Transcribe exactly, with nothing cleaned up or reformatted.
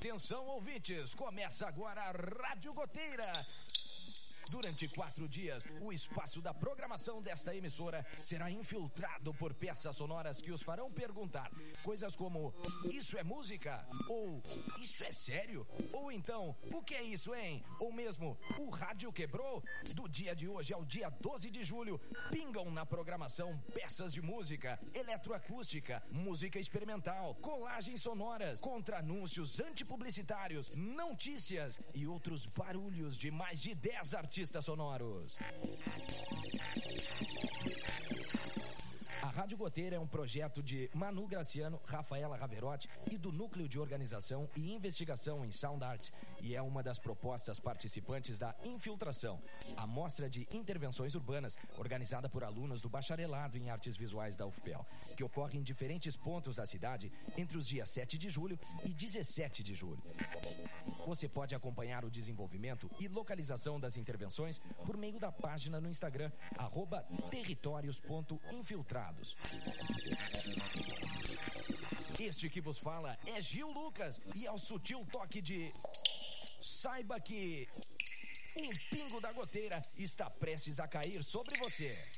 Atenção, ouvintes, começa agora a Rádio Goteira. Durante quatro dias, o espaço da programação desta emissora será infiltrado por peças sonoras que os farão perguntar coisas como: isso é música? Ou isso é sério? Ou então, o que é isso, hein? Ou mesmo, o rádio quebrou? Do dia de hoje ao dia doze de julho, pingam na programação peças de música, eletroacústica, música experimental, colagens sonoras, contra-anúncios antipublicitários, notícias e outros barulhos de mais de dez artistas sonoros. A Rádio Goteira é um projeto de Manu Graciano, Rafaela Raverotti e do Núcleo de Organização e Investigação em Sound Arts, e é uma das propostas participantes da Infiltração, a mostra de intervenções urbanas organizada por alunos do Bacharelado em Artes Visuais da U F P E L, que ocorre em diferentes pontos da cidade entre os dias sete de julho e dezessete de julho. Você pode acompanhar o desenvolvimento e localização das intervenções por meio da página no Instagram, arroba territórios ponto infiltrados. Este que vos fala é Gil Lucas, e ao sutil toque de saiba que um pingo da goteira está prestes a cair sobre você.